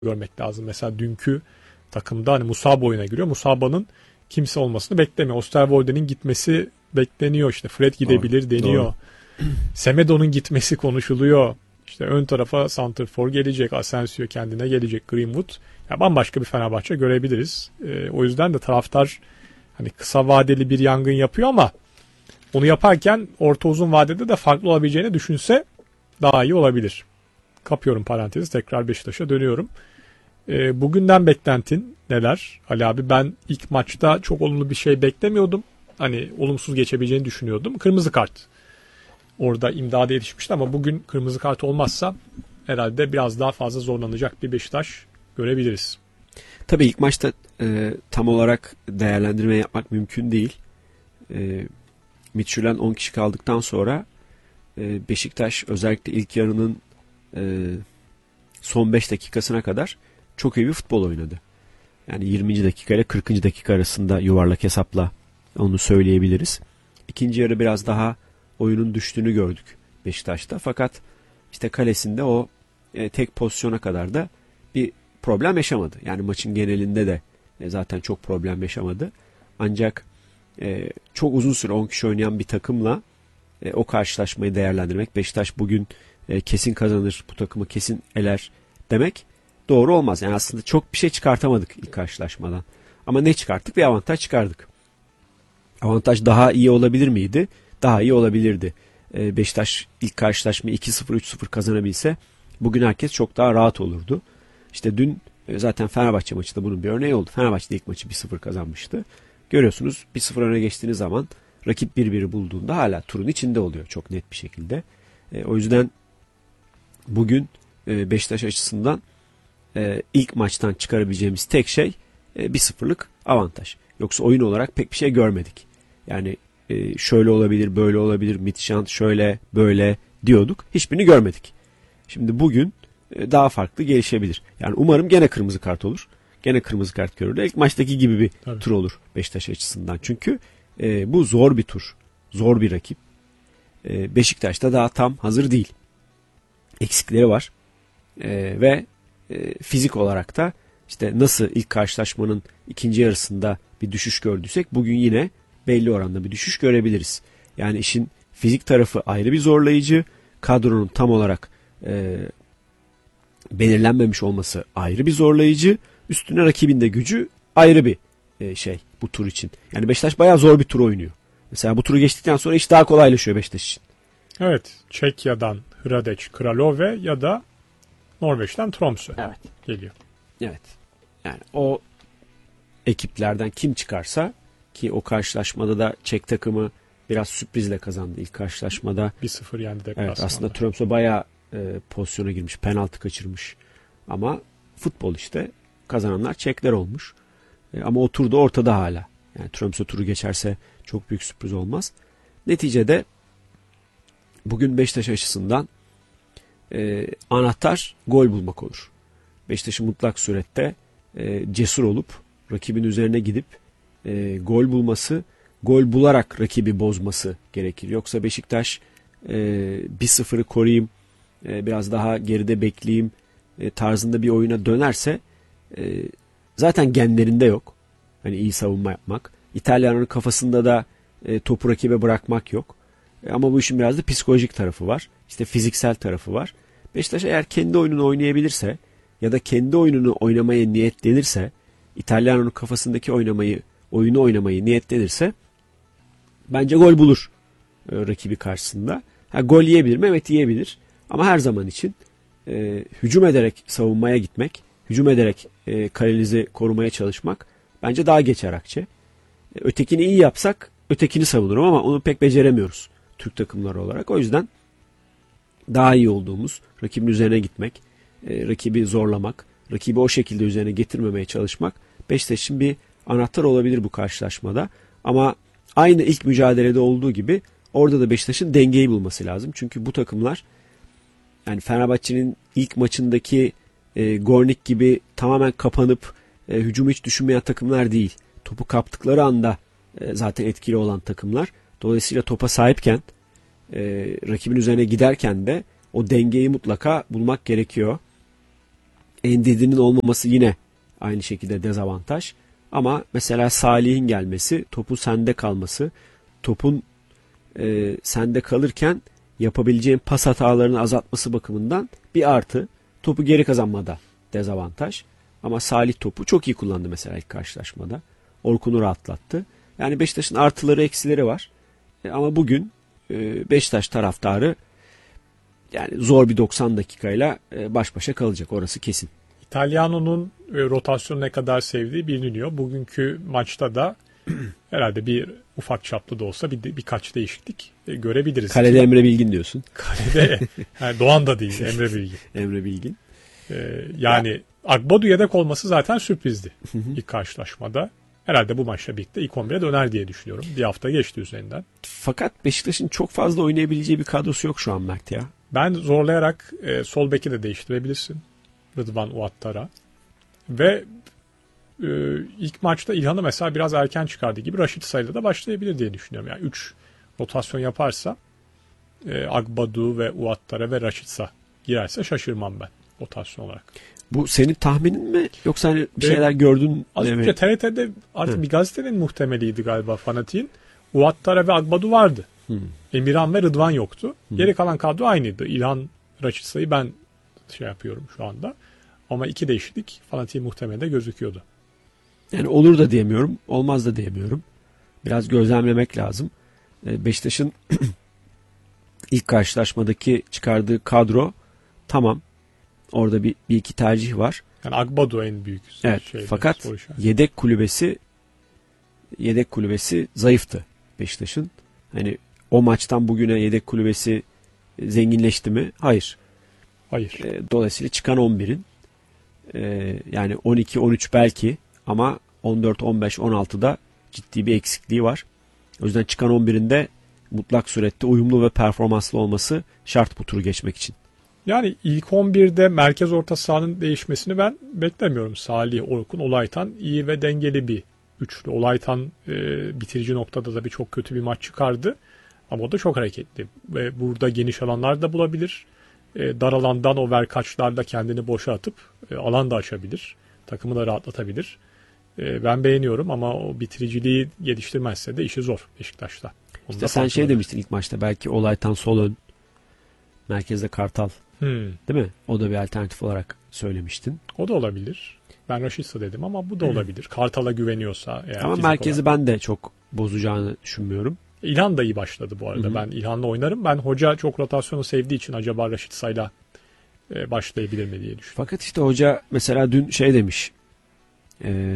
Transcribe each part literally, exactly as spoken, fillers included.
görmek lazım. Mesela dünkü takımda hani Musaba oyuna giriyor. Musaba'nın kimse olmasını beklemiyor. Osterwolde'nin gitmesi bekleniyor. İşte Fred gidebilir Doğru, deniyor. doğru. Semedo'nun gitmesi konuşuluyor. İşte ön tarafa santrfor gelecek. Asensio kendine gelecek. Greenwood. Ya bambaşka bir Fenerbahçe görebiliriz. Ee, o yüzden de taraftar hani kısa vadeli bir yangın yapıyor ama onu yaparken orta uzun vadede de farklı olabileceğini düşünse daha iyi olabilir. Kapıyorum parantezi. Tekrar Beşiktaş'a dönüyorum. E, bugünden beklentin neler? Ali abi, ben ilk maçta çok olumlu bir şey beklemiyordum. Hani olumsuz geçebileceğini düşünüyordum. Kırmızı kart orada imdada yetişmişti ama bugün kırmızı kart olmazsa herhalde biraz daha fazla zorlanacak bir Beşiktaş görebiliriz. Tabii ilk maçta e, tam olarak değerlendirme yapmak mümkün değil. E, Midtjylland on kişi kaldıktan sonra e, Beşiktaş özellikle ilk yarının e, son beş dakikasına kadar çok iyi bir futbol oynadı. Yani yirminci dakika ile kırkıncı dakika arasında yuvarlak hesapla onu söyleyebiliriz. İkinci yarı biraz daha oyunun düştüğünü gördük Beşiktaş'ta. Fakat işte kalesinde o e, tek pozisyona kadar da bir problem yaşamadı. Yani maçın genelinde de e, zaten çok problem yaşamadı. Ancak e, çok uzun süre on kişi oynayan bir takımla e, o karşılaşmayı değerlendirmek, Beşiktaş bugün e, kesin kazanır, bu takımı kesin eler demek doğru olmaz. Yani aslında çok bir şey çıkartamadık ilk karşılaşmadan. Ama ne çıkarttık? Bir avantaj çıkardık. Avantaj daha iyi olabilir miydi? Daha iyi olabilirdi. Ee, Beşiktaş ilk karşılaşmayı iki sıfır üç sıfır kazanabilse bugün herkes çok daha rahat olurdu. İşte dün zaten Fenerbahçe maçı da bunun bir örneği oldu. Fenerbahçe de ilk maçı bir sıfır kazanmıştı. Görüyorsunuz bir sıfır öne geçtiğiniz zaman rakip bir bir bulduğunda hala turun içinde oluyor çok net bir şekilde. E, o yüzden bugün e, Beşiktaş açısından e, ilk maçtan çıkarabileceğimiz tek şey e, bir sıfırlık avantaj. Yoksa oyun olarak pek bir şey görmedik. Yani e, şöyle olabilir, böyle olabilir, Midtjylland şöyle, böyle diyorduk. Hiçbirini görmedik. Şimdi bugün e, daha farklı gelişebilir. Yani umarım gene kırmızı kart olur. Gene kırmızı kart görürler. İlk maçtaki gibi bir Tabii. tur olur Beşiktaş açısından. Çünkü e, bu zor bir tur. Zor bir rakip. E, Beşiktaş da daha tam hazır değil. Eksikleri var. E, ve e, fizik olarak da işte nasıl ilk karşılaşmanın ikinci yarısında bir düşüş gördüysek bugün yine belli oranda bir düşüş görebiliriz. Yani işin fizik tarafı ayrı bir zorlayıcı. Kadronun tam olarak e, belirlenmemiş olması ayrı bir zorlayıcı. Üstüne rakibin de gücü ayrı bir e, şey bu tur için. Yani Beşiktaş bayağı zor bir tur oynuyor. Mesela bu turu geçtikten sonra iş daha kolaylaşıyor Beşiktaş için. Evet. Çekya'dan Hradec, Kralove ya da Norveç'ten Tromsø evet. geliyor. Evet. Yani o ekiplerden kim çıkarsa, ki o karşılaşmada da Çek takımı biraz sürprizle kazandı ilk karşılaşmada. bir sıfır yendi deplasmanda. Evet, aslında Tromsø bayağı e, pozisyona girmiş, penaltı kaçırmış. Ama futbol işte, kazananlar Çekler olmuş. E, ama o turda ortada hala. Yani Tromsø turu geçerse çok büyük sürpriz olmaz. Neticede bugün Beşiktaş açısından e, anahtar gol bulmak olur. Beşiktaş'ın mutlak surette e, cesur olup rakibin üzerine gidip e, gol bulması, gol bularak rakibi bozması gerekir. Yoksa Beşiktaş e, bir sıfırı koruyayım, e, biraz daha geride bekleyeyim e, tarzında bir oyuna dönerse e, zaten genlerinde yok. Hani iyi savunma yapmak. İtalyanların kafasında da e, topu rakibe bırakmak yok. E, ama bu işin biraz da psikolojik tarafı var. İşte fiziksel tarafı var. Beşiktaş eğer kendi oyununu oynayabilirse ya da kendi oyununu oynamaya niyetlenirse, İtalyanonun kafasındaki oynamayı, oyunu oynamayı niyetlenirse bence gol bulur e, rakibi karşısında. Ha, gol yiyebilir mi? Evet, yiyebilir. Ama her zaman için e, hücum ederek savunmaya gitmek, hücum ederek e, kalenizi korumaya çalışmak bence daha geçer akçe. E, ötekini iyi yapsak ötekini savunurum ama onu pek beceremiyoruz Türk takımları olarak. O yüzden daha iyi olduğumuz rakibin üzerine gitmek, e, rakibi zorlamak, rakibi o şekilde üzerine getirmemeye çalışmak Beşiktaş'ın bir anahtar olabilir bu karşılaşmada. Ama aynı ilk mücadelede olduğu gibi orada da Beşiktaş'ın dengeyi bulması lazım. Çünkü bu takımlar, yani Fenerbahçe'nin ilk maçındaki e, Gornik gibi tamamen kapanıp e, hücumu hiç düşünmeyen takımlar değil. Topu kaptıkları anda e, zaten etkili olan takımlar. Dolayısıyla topa sahipken, e, rakibin üzerine giderken de o dengeyi mutlaka bulmak gerekiyor. Endidi'nin olmaması yine aynı şekilde dezavantaj. Ama mesela Salih'in gelmesi, topun sende kalması, topun e, sende kalırken yapabileceğin pas hatalarını azaltması bakımından bir artı. Topu geri kazanmada dezavantaj. Ama Salih topu çok iyi kullandı mesela ilk karşılaşmada. Orkun'u rahatlattı. Yani Beşiktaş'ın artıları eksileri var. E, ama bugün e, Beşiktaş taraftarı yani zor bir doksan dakikayla e, baş başa kalacak, orası kesin. İtalyano'nun e, rotasyonu ne kadar sevdiği biliniyor. Bugünkü maçta da herhalde bir ufak çaplı da olsa bir, birkaç değişiklik e, görebiliriz. Kalede Emre Bilgin diyorsun. Kalede yani Doğan da değil, Emre Bilgin. Emre Bilgin. E, yani ya. Agbodu yedek olması zaten sürprizdi ilk karşılaşmada. Herhalde bu maçla birlikte ilk on bire döner diye düşünüyorum. Bir hafta geçti üzerinden. Fakat Beşiktaş'ın çok fazla oynayabileceği bir kadrosu yok şu an Mert ya. Ben zorlayarak e, sol beki de değiştirebilirsin. Rıdvan Uattar'a. Ve e, ilk maçta İlhan'ı mesela biraz erken çıkardığı gibi Raşit Say'la da başlayabilir diye düşünüyorum. Yani üç rotasyon yaparsa e, Agbadu ve Uattar'a ve Raşitsa girerse şaşırmam ben rotasyon olarak. Bu senin tahminin mi? Yoksa hani bir şeyler gördün Az mi? önce T R T'de artık Hı. bir gazetenin muhtemeliydi galiba fanatiğin. Uattara ve Agbadu vardı. Hı. Emirhan ve Rıdvan yoktu. Hı. Geri kalan kadro aynıydı. İlhan, Raşitsa'yı ben şey yapıyorum şu anda. Ama iki değişiklik fanatiğin muhtemelde gözüküyordu. Yani olur da diyemiyorum, olmaz da diyemiyorum. Biraz gözlemlemek lazım. Beşiktaş'ın ilk karşılaşmadaki çıkardığı kadro tamam. Orada bir, bir iki tercih var. Yani Agbadu en büyük evet, şeydi. Fakat yedek kulübesi yedek kulübesi zayıftı Beşiktaş'ın. Hani o maçtan bugüne yedek kulübesi zenginleşti mi? Hayır. Hayır. E, dolayısıyla çıkan on birin e, yani on iki on üç belki ama on dört on beş on altıda ciddi bir eksikliği var. O yüzden çıkan on birin de mutlak surette uyumlu ve performanslı olması şart bu turu geçmek için. Yani ilk on birde merkez orta sahanın değişmesini ben beklemiyorum. Salih, Orkun, Olaytan iyi ve dengeli bir üçlü. Olaytan e, bitirici noktada da bir çok kötü bir maç çıkardı. Ama o da çok hareketli. Ve burada geniş alanlar da bulabilir. E, dar alandan o verkaçlarla kendini boşa atıp e, alan da açabilir. Takımı da rahatlatabilir. E, ben beğeniyorum ama o bitiriciliği geliştirmezse de işi zor Beşiktaş'ta. Onu işte sen şey demiştin ilk maçta, belki Olaytan sol ön, merkezde Kartal. Hmm. Değil mi? O da bir alternatif olarak söylemiştin. O da olabilir. Ben Raşitsa dedim ama bu da olabilir. Kartal'a güveniyorsa. Eğer ama merkezi olarak ben de çok bozacağını düşünmüyorum. İlhan da iyi başladı bu arada. Hı-hı. Ben İlhan'la oynarım. Ben hoca çok rotasyonu sevdiği için acaba Raşitsa'yla e, başlayabilir mi diye düşünüyorum. Fakat işte hoca mesela dün şey demiş. E,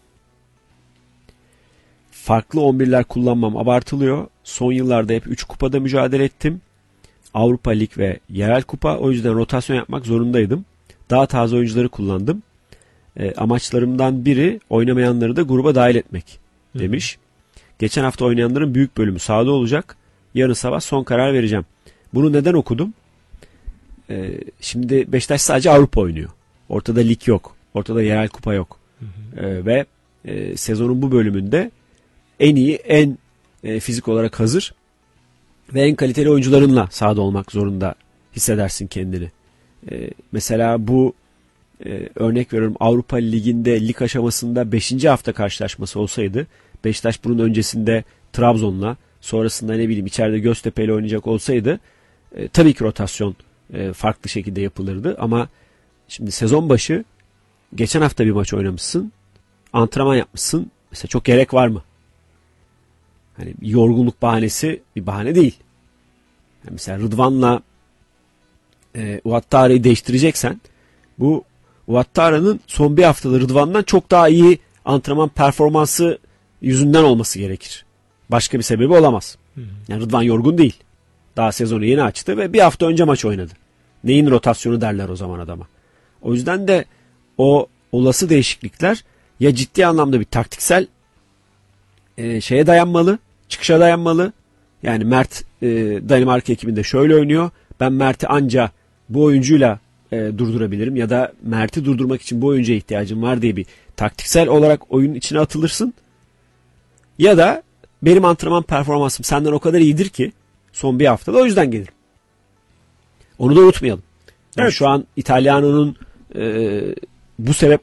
farklı on birler kullanmam abartılıyor. Son yıllarda hep üç kupada mücadele ettim. Avrupa Lig ve yerel kupa. O yüzden rotasyon yapmak zorundaydım. Daha taze oyuncuları kullandım. E, amaçlarımdan biri oynamayanları da gruba dahil etmek demiş. Hı. Geçen hafta oynayanların büyük bölümü sahada olacak. Yarın sabah son karar vereceğim. Bunu neden okudum? E, şimdi Beşiktaş sadece Avrupa oynuyor. Ortada lig yok. Ortada yerel kupa yok. Hı hı. E, ve e, sezonun bu bölümünde en iyi, en e, fizik olarak hazır ve en kaliteli oyuncularınla sahada olmak zorunda hissedersin kendini. Ee, mesela bu e, örnek veriyorum, Avrupa Ligi'nde lig aşamasında beşinci hafta karşılaşması olsaydı, Beşiktaş bunun öncesinde Trabzon'la, sonrasında ne bileyim içeride Göztepe ile oynayacak olsaydı e, tabii ki rotasyon e, farklı şekilde yapılırdı. Ama şimdi sezon başı geçen hafta bir maç oynamışsın, antrenman yapmışsın. Mesela çok gerek var mı? Hani yorgunluk bahanesi bir bahane değil. Yani mesela Rıdvan'la e, Uattara'yı değiştireceksen, bu Uattara'nın son bir haftada Rıdvan'dan çok daha iyi antrenman performansı yüzünden olması gerekir. Başka bir sebebi olamaz. Hı hı. Yani Rıdvan yorgun değil. Daha sezonu yeni açtı ve bir hafta önce maç oynadı. Neyin rotasyonu derler o zaman adama. O yüzden de o olası değişiklikler ya ciddi anlamda bir taktiksel e, şeye dayanmalı, çıkışa dayanmalı. Yani Mert e, Danimarka ekibinde şöyle oynuyor. Ben Mert'i anca bu oyuncuyla e, durdurabilirim ya da Mert'i durdurmak için bu oyuncuya ihtiyacım var diye bir taktiksel olarak oyunun içine atılırsın. Ya da benim antrenman performansım senden o kadar iyidir ki son bir haftada, o yüzden gelirim. Onu da unutmayalım. Yani evet. Şu an İtalyano'nun E, bu sebep